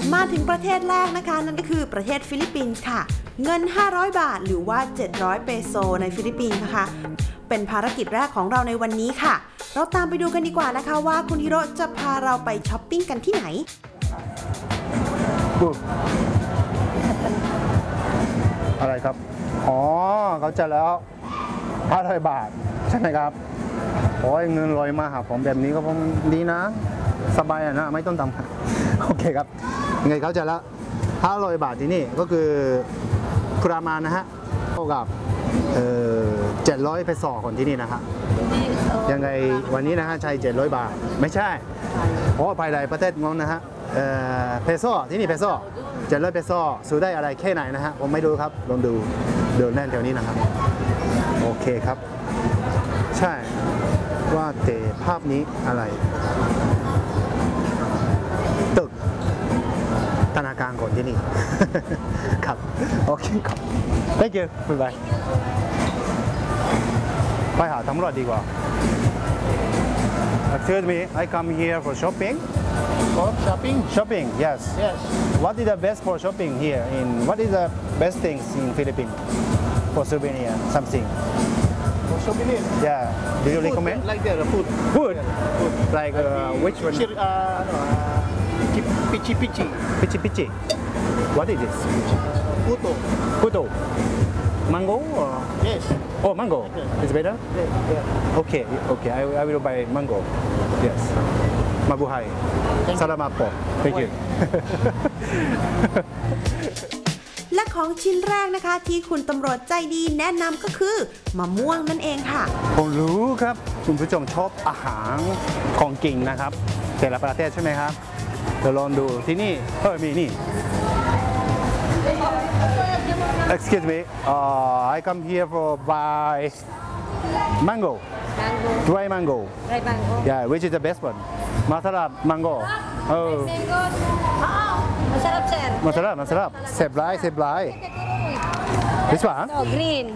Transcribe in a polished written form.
มาถึงประเทศแรกนะคะนั่นก็คือประเทศฟิลิปปินส์ค่ะเงิน500 บาทหรือว่า700เปโซในฟิลิปปินส์นะคะเป็นภารกิจแรกของเราในวันนี้ค่ะเราตามไปดูกันดีกว่านะคะว่าคุณฮิโร่จะพาเราไปช้อปปิ้งกันที่ไหนอะไรครับอ๋อเขาจะแล้ว500 บาทใช่ไหมครับโอ้ยเงินลอยมาหาผมแบบนี้ก็ผมดีนะสบายนะไม่ต้องทำโอเคครับไงเขาจะละ500 บาทที่นี่ก็คือประมาณนะฮะเท่ากับ700 เปโซคนที่นี่นะฮะยังไงวันนี้นะฮะใช้700 บาทไม่ใช่โอ้ภายในประเทศงงนะฮะเปโซที่นี่เปโซ700 เปโซซื้อได้อะไรแค่ไหนนะฮะผมไม่รู้ครับลองดูเดินแน่นแถวนี้นะครับโอเคครับใช่ว่าแต่ภาพนี้อะไรตึกธนาคารคนที่นี่ ครับโอเคครับ thank you บ๊ายบายไปหาตำรวจดีกว่า Excuse me I come here for shopping For shopping? shopping yes Yes. what is the best for shopping here in what is the best things in Philippines for souvenir something For souvenir? yeah do you Food, recommend like that, food. food like which one Pichi pichi. pichi pichi what is this Puto. puto mango or Yes. oh mango is better Yeah. okay okay I will buy mango yes mabuhay salamat po thank you และของชิ้นแรกนะคะที่คุณตำรวจใจดีแนะนำก็คือมะม่วงนั่นเองค่ะผมรู้ครับคุณผู้ชมชอบอาหารของกินนะครับแต่ละประเทศใช่ไหมครับเดี๋ยวลองดูที่นี่มีนี่ excuse me I come here for buy mango Mango. dry mango Dry mango. yeah which is the best one masarap mango Mango. Masarap, sir. masarap masarap เสพร้าย this one Oh, green.